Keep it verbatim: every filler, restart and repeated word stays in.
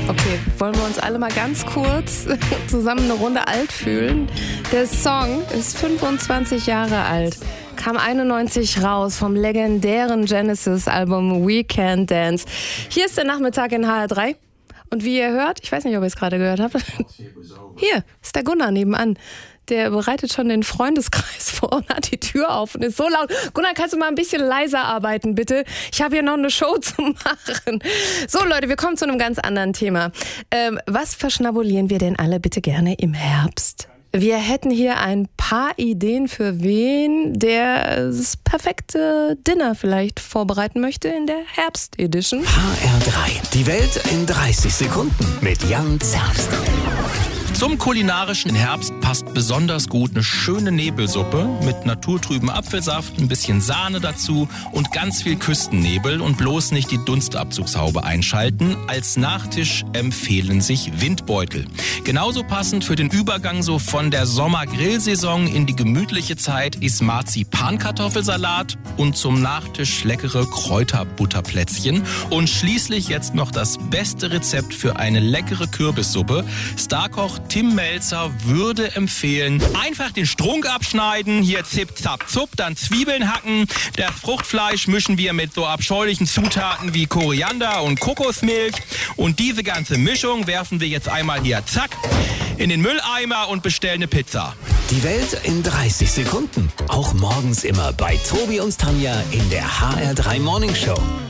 Okay, wollen wir uns alle mal ganz kurz zusammen eine Runde alt fühlen? Der Song ist fünfundzwanzig Jahre alt, kam einundneunzig raus vom legendären Genesis-Album We Can Dance. Hier ist der Nachmittag in H R drei. Und wie ihr hört, ich weiß nicht, ob ihr es gerade gehört habt, hier ist der Gunnar nebenan. Der bereitet schon den Freundeskreis vor und hat die Tür auf und ist so laut. Gunnar, kannst du mal ein bisschen leiser arbeiten, bitte? Ich habe hier noch eine Show zu machen. So, Leute, wir kommen zu einem ganz anderen Thema. Ähm, was verschnabulieren wir denn alle bitte gerne im Herbst? Wir hätten hier ein paar Ideen für wen, der das perfekte Dinner vielleicht vorbereiten möchte in der Herbst-Edition. H R drei. Die Welt in dreißig Sekunden mit Jan Zerbst. Zum kulinarischen Herbst passt besonders gut eine schöne Nebelsuppe mit naturtrüben Apfelsaft, ein bisschen Sahne dazu und ganz viel Küstennebel und bloß nicht die Dunstabzugshaube einschalten. Als Nachtisch empfehlen sich Windbeutel. Genauso passend für den Übergang so von der Sommergrillsaison in die gemütliche Zeit ist Marzipankartoffelsalat und zum Nachtisch leckere Kräuterbutterplätzchen. Und schließlich jetzt noch das beste Rezept für eine leckere Kürbissuppe. Starkoch Tim Melzer würde empfehlen, einfach den Strunk abschneiden, hier zip, zap, zup, dann Zwiebeln hacken. Das Fruchtfleisch mischen wir mit so abscheulichen Zutaten wie Koriander und Kokosmilch. Und diese ganze Mischung werfen wir jetzt einmal hier, zack, in den Mülleimer und bestellen eine Pizza. Die Welt in dreißig Sekunden. Auch morgens immer bei Tobi und Tanja in der H R drei Morning Show.